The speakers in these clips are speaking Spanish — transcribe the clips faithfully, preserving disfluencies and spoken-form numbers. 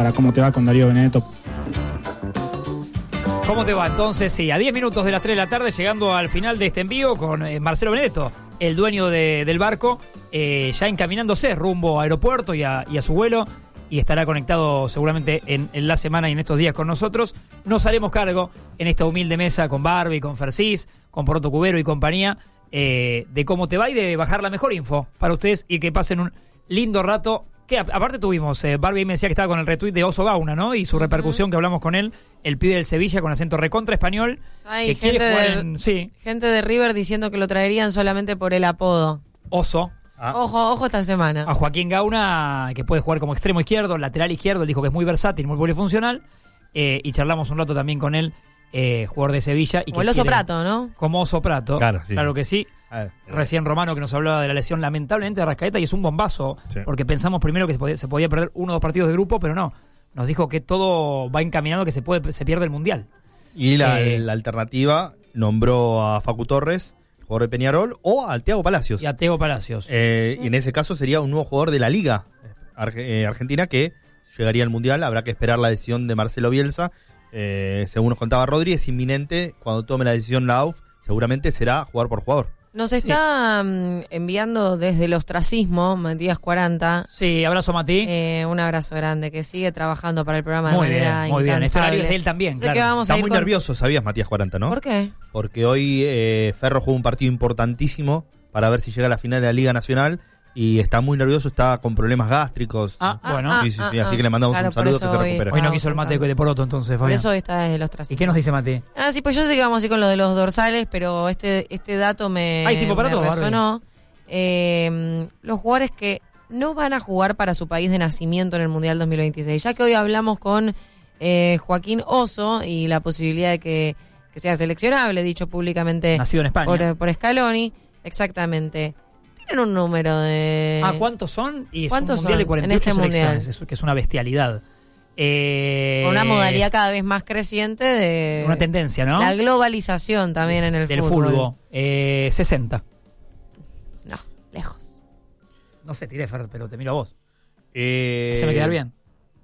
para cómo te va con Darío Benedetto. ¿Cómo te va? Entonces, sí, a diez minutos de las tres de la tarde, llegando al final de este envío con eh, Marcelo Benedetto, el dueño de, del barco, eh, ya encaminándose rumbo a aeropuerto y a, y a su vuelo, y estará conectado seguramente en, en la semana y en estos días con nosotros. Nos haremos cargo en esta humilde mesa con Barbie, con Fercis, con Poroto Cubero y compañía, eh, de cómo te va y de bajar la mejor info para ustedes y que pasen un lindo rato. Que aparte tuvimos, eh, Barbie me decía que estaba con el retweet de Oso Gauna, ¿no? Y su repercusión, que hablamos con él, el pibe del Sevilla con acento recontra español. Hay que gente, quiere jugar de, en, sí. gente de River diciendo que lo traerían solamente por el apodo. Oso. Ah. Ojo, ojo esta semana. A Joaquín Gauna, que puede jugar como extremo izquierdo, lateral izquierdo. Él dijo que es muy versátil, muy polifuncional. Eh, y charlamos un rato también con él, eh, jugador de Sevilla. Y como que el Oso quiere, Prato, ¿no? Como Oso Prato. Claro, sí. Claro que sí. Ver, Recién Romano, que nos hablaba de la lesión lamentablemente de Arrascaeta, y es un bombazo, sí. porque pensamos primero que se podía, se podía perder uno o dos partidos de grupo, pero no. Nos dijo que todo va encaminado, que se puede se pierde el Mundial. Y la, Eh, la alternativa nombró a Facu Torres, jugador de Peñarol, o a Thiago Palacios. Y a Teo Palacios. Eh, y en ese caso sería un nuevo jugador de la Liga Arge- eh, Argentina que llegaría al Mundial. Habrá que esperar la decisión de Marcelo Bielsa. Eh, según nos contaba Rodri, es inminente. Cuando tome la decisión la A U F, seguramente será jugador por jugador. Nos está um, enviando desde el ostracismo, Matías cuarenta. Sí, abrazo Mati. Eh, un abrazo grande, que sigue trabajando para el programa Muy de manera bien, muy bien. Este incansable. horario es de él también, Sé claro. que vamos Está a ir muy con- nervioso, sabías, Matías cuarenta, ¿no? ¿Por qué? Porque hoy eh, Ferro jugó un partido importantísimo para ver si llega a la final de la Liga Nacional y está muy nervioso, está con problemas gástricos. Ah, bueno. ah, sí, sí, sí, ah, así ah. que le mandamos Claro, un por saludo eso que se hoy- recupere. Hoy no quiso el mate de Poroto, entonces, Por Fabián. eso está desde el ostracismo. ¿Y qué nos dice Mati? Ah, sí, pues yo sé que vamos a ir con lo de los dorsales, pero este este dato me, Hay tiempo para me todo, resonó. Eh, los jugadores que no van a jugar para su país de nacimiento en el Mundial dos mil veintiséis. Ya que hoy hablamos con eh, Joaquín Oso y la posibilidad de que, que sea seleccionable, dicho públicamente Nacido en España. por, por Scaloni. Exactamente. Tienen un número de... Ah, ¿cuántos son? Y es un ¿Cuántos mundial de son cuarenta y ocho en este selecciones, mundial? es- que es una bestialidad. Eh, Con una modalidad cada vez más creciente de... Una tendencia, ¿no? La globalización también en el Del fútbol. fútbol. Eh, sesenta. No, lejos. No sé, tiré, Fer, pero te miro a vos. Eh, Se me quedar bien.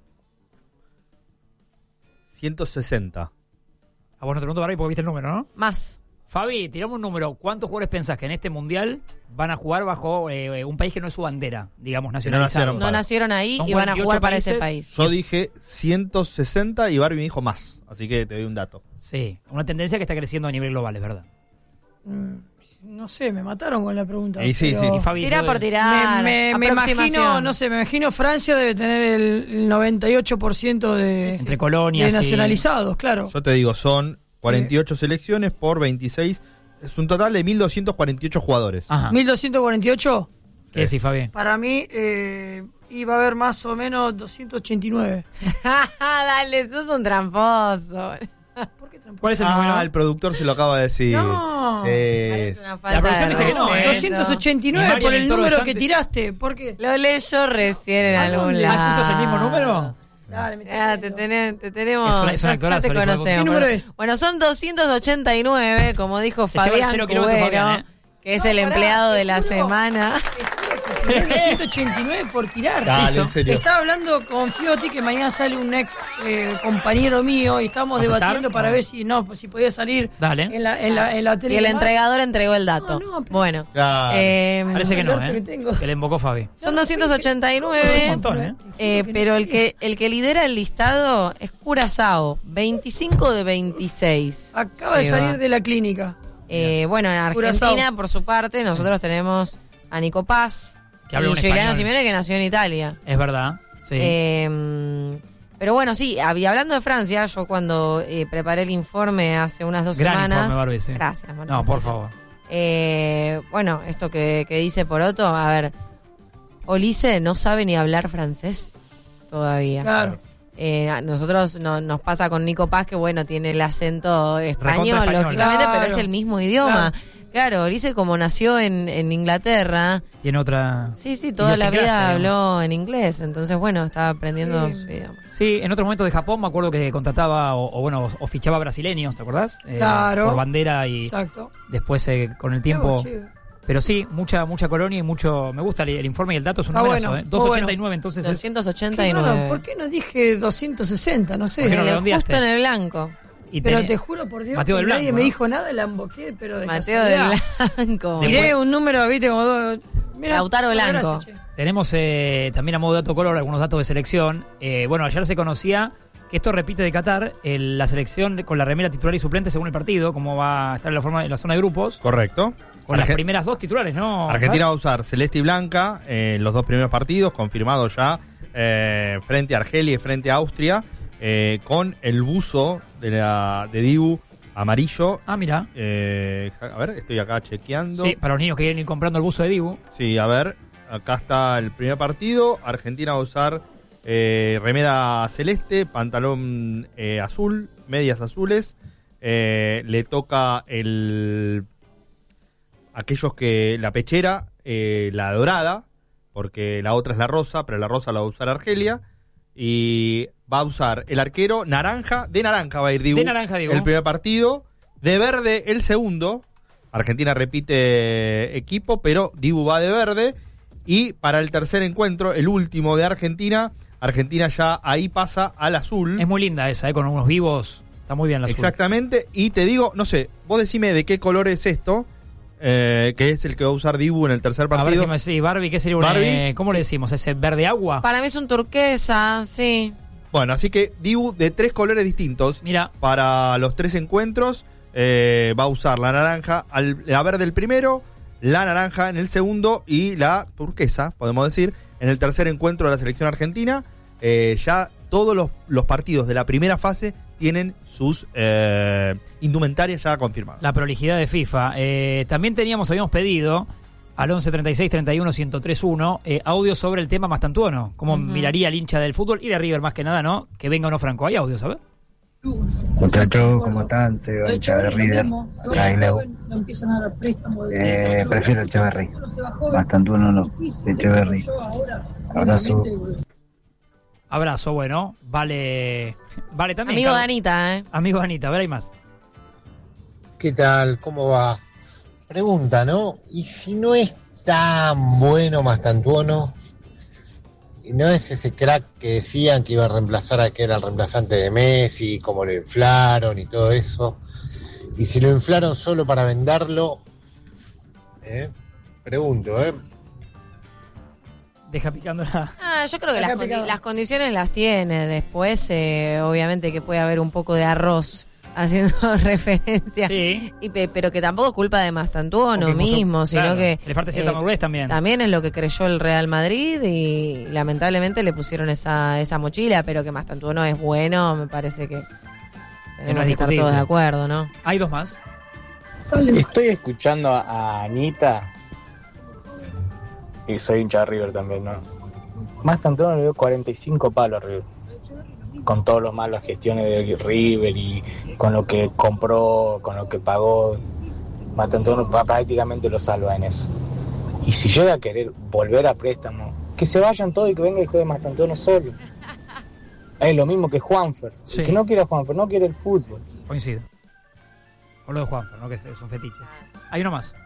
ciento sesenta. A vos no te pregunto, Barbie, porque viste el número, ¿no? Más. Fabi, tiramos un número. ¿Cuántos jugadores pensás que en este mundial van a jugar bajo eh, un país que no es su bandera, digamos, nacionalizado? nacieron. No Para. nacieron ahí Son y van a cuarenta y ocho jugar para ese países. país. Yo dije ciento sesenta y Barbie me dijo más. Así que te doy un dato. Sí, una tendencia que está creciendo a nivel global, es verdad. Mm, no sé, me mataron con la pregunta. Y sí, pero sí. Y Fabi Tira hizo por de- tirar. Me, me, me Aproximación. imagino, no sé, me imagino Francia debe tener el, el noventa y ocho por ciento de, Entre colonias de y- nacionalizados, claro. Yo te digo, son cuarenta y ocho selecciones por veintiséis. Es un total de mil doscientos cuarenta y ocho jugadores. Ajá. mil doscientos cuarenta y ocho, ¿Qué decís, Fabi? para mí eh, iba a haber más o menos doscientos ochenta y nueve. Dale, sos un tramposo. ¿Por qué tramposo? ¿Cuál es el Ah, número? el productor se lo acaba de decir. No. Sí. Parece una falta La producción de dice que no, respeto. ¿eh? doscientos ochenta y Ni nueve Marian por ni el Toro número de que Santi. tiraste. ¿Por qué? Lo leyó recién en ¿A algún dónde? lado. Ah, ¿justo es el mismo número? Dale, me Ah, estás te, viendo. tené- te tenemos. Es una- es un ya- ya actorazo, te el hijo de- conocemos. ¿Qué número es? Bueno, son doscientos ochenta y nueve, como dijo Se lleva el Fabián cero kilómetros, Cubero, Fabián, ¿eh? que es No, el pará, empleado te de la juro. semana. doscientos ochenta y nueve por tirar. Dale, ¿Listo? en serio. Estaba hablando con Fiotti que mañana sale un ex eh, compañero mío y estábamos ¿Vas a debatiendo estar? para No. ver si no si podía salir Dale. en la en la, en la tele. Y el y demás. entregador entregó el dato. No, no, pero- Bueno, Claro. eh, Parece que no, Alberto, ¿eh? que tengo. Que le invocó Fabi. son doscientos ochenta y Es un nueve. montón, ¿eh? Eh, pero el que el que lidera el listado es Curazao, veinticinco de veintiséis. Acaba de Sí, salir va. de la clínica. Eh, bueno, en Argentina, Curazao. por su parte, nosotros tenemos a Nico Paz Que habla y un Giuliano español. Simeone, que nació en Italia. Es verdad. Sí. Eh, pero bueno, sí, hab- y hablando de Francia, yo cuando eh, preparé el informe hace unas dos Gran semanas... informe, Barbie, sí. Gracias, Marcelo. No, por favor. Eh, bueno, esto que, que dice Poroto, a ver, Olise no sabe ni hablar francés todavía. Claro. Eh, a nosotros no, nos pasa con Nico Paz que, bueno, tiene el acento español, español. lógicamente, Claro. pero es el mismo idioma. Claro, Olise como nació en, en Inglaterra, Tiene otra... sí, sí, toda la vida idiosincrasia, digamos. habló en inglés, entonces, bueno, estaba aprendiendo Sí. su idioma. Sí, en otros momentos de Japón me acuerdo que contrataba o, o bueno, o, o fichaba brasileños, ¿te acordás? Eh, Claro. Por bandera y Exacto. después eh, con el tiempo Che, Pero sí, mucha mucha colonia y mucho... Me gusta el, el informe y el dato, es un Ah, numerazo, bueno, ¿eh? doscientos ochenta y nueve, bueno. entonces es... doscientos ochenta Qué y raro, nueve. ¿por qué no dije doscientos sesenta? No sé. ¿Por qué no Eh, redondeaste? Justo en el blanco. Y Pero tenés- te juro por Dios Mateo que del nadie Blanco, me ¿no? dijo nada, la emboqué, pero de Mateo del casualidad. Blanco. Tiré un número, viste, como dos... Mirá, Lautaro bueno, Blanco. gracias, che. Tenemos eh, también a modo de dato color algunos datos de selección. Eh, bueno, ayer se conocía que esto repite de Qatar, el- la selección con la remera titular y suplente según el partido, cómo va a estar en la, forma, en la zona de grupos, Correcto. con las Arge- primeras dos titulares, ¿no? Argentina va a usar celeste y blanca eh, en los dos primeros partidos, confirmado ya eh, frente a Argelia y frente a Austria, eh, con el buzo de, la, de Dibu amarillo. Ah, mira. Eh, a ver, estoy acá chequeando. Sí, para los niños que quieren ir comprando el buzo de Dibu. Sí, a ver, acá está el primer partido. Argentina va a usar eh, remera celeste, pantalón eh, azul, medias azules. Eh, le toca el aquellos que la pechera, eh, la dorada, porque la otra es la rosa, pero la rosa la va a usar Argelia. Y va a usar el arquero naranja, de naranja va a ir Dibu. De naranja, Dibu. El primer partido, de verde el segundo. Argentina repite equipo, pero Dibu va de verde. Y para el tercer encuentro, el último de Argentina, Argentina ya ahí pasa al azul. Es muy linda esa, ¿eh? Con unos vivos. Está muy bien la azul. Exactamente. Y te digo, no sé, vos decime de qué color es esto, eh, que es el que va a usar Dibu en el tercer A ver partido. si me decís, Barbie, ¿qué sería un... Barbie. eh, ¿Cómo le decimos? ¿Ese verde agua? Para mí es un turquesa, sí. Bueno, así que Dibu de tres colores distintos Mira, para los tres encuentros. eh, va a usar la naranja, al, la verde el primero, la naranja en el segundo y la turquesa, podemos decir, en el tercer encuentro de la selección argentina. Eh, ya todos los, los partidos de la primera fase tienen sus eh, indumentarias ya confirmadas. la prolijidad de FIFA. Eh, también teníamos, habíamos pedido al once treinta y seis treinta y uno ciento tres uno eh, audio sobre el tema Mastantuono. Cómo Ujú. miraría el hincha del fútbol y de River más que nada, ¿no? Que venga o no Franco. Hay audio, ¿sabes? Muchachos, ¿cómo están? Soy hincha de River, acá en Leu. Eh, prefiero Echeverry. Mastantuono no, Echeverry. Abrazo. Abrazo, bueno. Vale. Vale también. Amigo de Carlos. Anita, ¿eh? Amigo de Anita, a ver, hay más. ¿Qué tal? ¿Cómo va? Pregunta, ¿no? ¿Y si no es tan bueno Mastantuono? ¿Y no es ese crack que decían que iba a reemplazar a que era el reemplazante de Messi, como lo inflaron y todo eso? ¿Y si lo inflaron solo para venderlo? ¿Eh? Pregunto, ¿eh? Deja picando la... Ah, yo creo que Acá las, condi- picado. las condiciones las tiene. Después, eh, obviamente que puede haber un poco de arroz haciendo referencia. Sí. Y pe- pero que tampoco culpa de Mastantuono Porque puso- mismo, sino claro, que le falta cierta eh, madurez también. también es lo que creyó el Real Madrid y lamentablemente le pusieron esa, esa mochila, pero que Mastantuono es bueno, me parece que tenemos es que estar discutible. todos de acuerdo, ¿no? Hay dos más. Estoy escuchando a a Anita y soy hincha de River también, ¿no? Más tanto le dio cuarenta y cinco palos a River. Con todas las malas gestiones de River y con lo que compró, con lo que pagó, Mastantuono prácticamente lo salva en eso. Y si llega a querer volver a préstamo, que se vayan todos y que venga y juegue Mastantuono solo. Es lo mismo que Juanfer. Sí. El que no quiere a Juanfer, no quiere el fútbol. Coincido. Con lo de Juanfer, ¿no? Que es un fetiche. Hay uno más.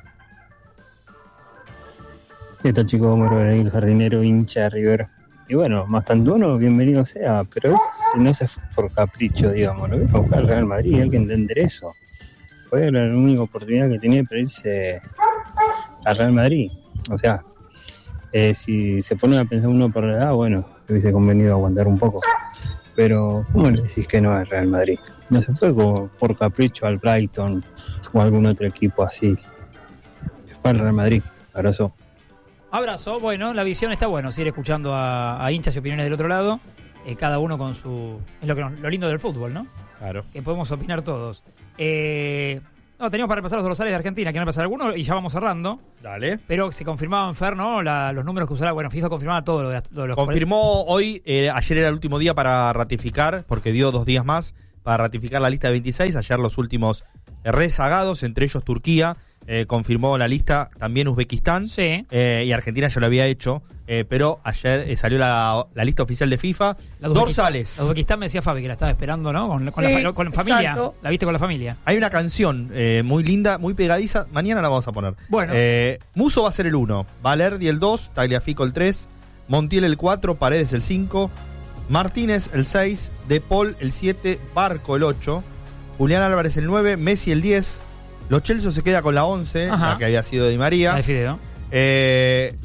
¿Qué tal, chicos? Moro el jardinero, hincha de River. Y bueno, Mastantuono, bienvenido sea, pero si no se fue por capricho, digamos, lo vino a buscar al Real Madrid, hay que entender eso. Fue la única oportunidad que tenía para irse al Real Madrid. O sea, eh, si se pone a pensar uno por la edad, bueno, le hubiese convenido aguantar un poco. Pero, ¿cómo le decís que no al Real Madrid? No se fue como por capricho al Brighton o a algún otro equipo así. Se fue al Real Madrid. Abrazo. Abrazo. Bueno, la visión está bueno. Seguir escuchando a, a hinchas y opiniones del otro lado. Eh, cada uno con su... Es lo, que nos- lo lindo del fútbol, ¿no? Claro. Que podemos opinar todos. Eh, no, teníamos para repasar los dorsales de Argentina. ¿Quieren repasar alguno? Y ya vamos cerrando. Dale. Pero se confirmaban, Fer, ¿no? La- los números que usará. Bueno, FIFA confirmaba todo lo de, lo de los... Confirmó hoy, eh, ayer era el último día para ratificar, porque dio dos días más para ratificar la lista de veintiséis. Ayer los últimos rezagados, entre ellos Turquía, eh, confirmó la lista también Uzbekistán. Sí. Eh, y Argentina ya lo había hecho. Eh, pero ayer eh, salió la, la lista oficial de FIFA. La Dorsales. La Uzbekistán me decía Fabi que la estaba esperando, ¿no? Con, con Sí, la, con la familia. exacto. La viste con la familia. Hay una canción eh, muy linda, muy pegadiza. Mañana la vamos a poner. Bueno. Eh, Muso va a ser el uno. Valerdi el dos. Tagliafico el tres. Montiel el cuatro. Paredes el cinco. Martínez el seis. De Paul el siete. Barco el ocho. Julián Álvarez el nueve. Messi el diez. Lo Celso se queda con la once. Ajá. La que había sido Di María. La de Fideo. Eh,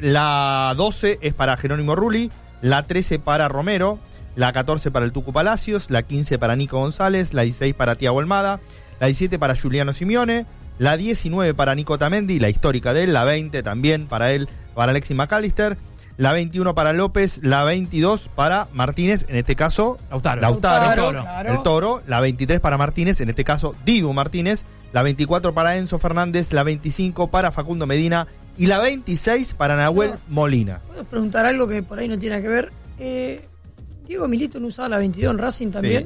la doce es para Jerónimo Rulli. La trece para Romero. La catorce para el Tucu Palacios. La quince para Nico González. La dieciséis para Thiago Almada. La diecisiete para Giuliano Simeone. La diecinueve para Nico Tamendi, la histórica de él. La veinte también para él, para Alexis McAllister. La veintiuno para López. La veintidós para Martínez, en este caso Lautaro. Lautaro, Lautaro, claro. el Toro. La veintitrés para Martínez, en este caso Dibu Martínez. La veinticuatro para Enzo Fernández. La veinticinco para Facundo Medina. Y la veintiséis para Nahuel No. Molina. ¿Puedo preguntar algo que por ahí no tiene que ver? Eh, Diego Milito no usaba la veintidós en Racing también. Sí.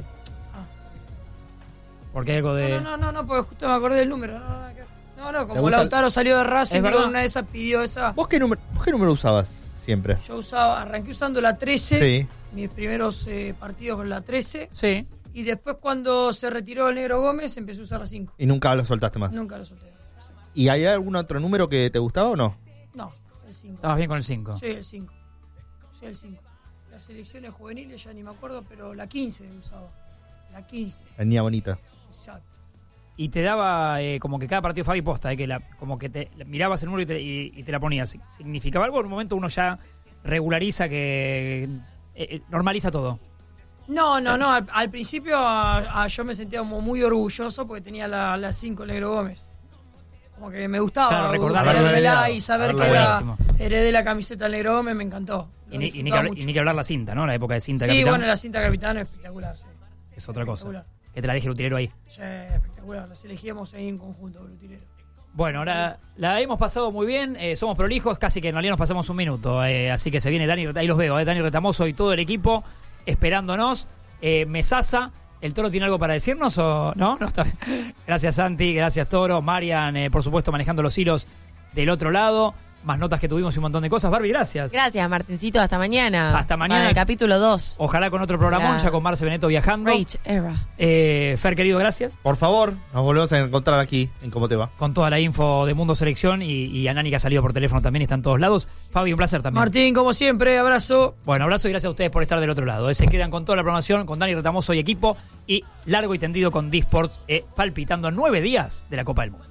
Porque hay algo de. No, no, no, no, porque justo me acordé del número. No, no, nada que ver. no, no ¿Te como gusta el- Lautaro salió de Racing, Es digo, verdad. una de esas pidió esa. ¿Vos qué número, vos qué número usabas siempre? Yo usaba, arranqué usando la trece, Sí. mis primeros eh, partidos con la trece, Sí. y después cuando se retiró el Negro Gómez empecé a usar la cinco. Y nunca lo soltaste más. Nunca lo solté. ¿Y hay algún otro número que te gustaba o no? No, el cinco. Estabas bien con el cinco. Sí, el cinco. Sí, el cinco. Las selecciones juveniles ya ni me acuerdo, pero la quince usaba. La quince, La niña bonita. exacto. Y te daba eh, como que cada partido Fabi posta, eh, que la, como que te mirabas el número y te, y, y te la ponías. ¿Significaba algo? En un momento uno ya regulariza que eh, eh, normaliza todo. No, no, no. Al, al principio a- a- yo me sentía como muy orgulloso porque tenía la, la cinco Negro Gómez. Como que me gustaba Claro, recordar ponérmela haberla heredado, y saber haberla que era, heredado. heredé la camiseta del Negro Gómez, me encantó. Lo Y ni, y ni que disfrutaba hablar, mucho. y ni que hablar la cinta, ¿no? La época de cinta Sí, capitán. bueno, la cinta capitán es espectacular, sí. Es otra cosa. Espectacular. Que te la deje el utilero ahí. Sí, espectacular. Las elegíamos ahí en conjunto, el utilero. Bueno, ahora la hemos pasado muy bien, eh, somos prolijos, casi que en realidad nos pasamos un minuto, eh, así que se viene Dani, ahí los veo, eh, Dani Retamoso y todo el equipo esperándonos. Eh, Mesaza, ¿el Toro tiene algo para decirnos o no? No está. Gracias Santi, gracias Toro, Marian, eh, por supuesto manejando los hilos del otro lado, más notas que tuvimos y un montón de cosas. Barbie, gracias. Gracias, Martincito. Hasta mañana. Hasta mañana. Para el capítulo dos. Ojalá con otro programón, La- ya con Marce Beneto viajando. Rage Era. Eh, Fer, querido, gracias. Por favor, nos volvemos a encontrar aquí en Cómo Te Va. Con toda la info de Mundo Selección y, y a Nani que ha salido por teléfono también, está en todos lados. Fabi, un placer también. Martín, como siempre, abrazo. Bueno, abrazo y gracias a ustedes por estar del otro lado. Eh, Se quedan con toda la programación, con Dani Retamoso y equipo, y largo y tendido con D-Sports, eh, palpitando a nueve días de la Copa del Mundo.